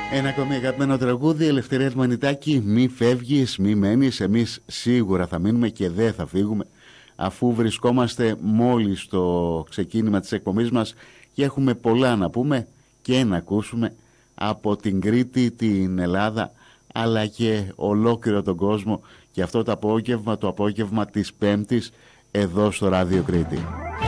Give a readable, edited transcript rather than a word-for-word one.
Ένα ακόμη αγαπημένο τραγούδι, Ελευθερία Μανιτάκη, μη φεύγεις, μη μένεις. Εμείς σίγουρα θα μείνουμε και δεν θα φύγουμε, αφού βρισκόμαστε μόλις στο ξεκίνημα της εκπομπής μας και έχουμε πολλά να πούμε και να ακούσουμε από την Κρήτη, την Ελλάδα, αλλά και ολόκληρο τον κόσμο, και αυτό το απόγευμα της Πέμπτης εδώ στο Ράδιο Κρήτη.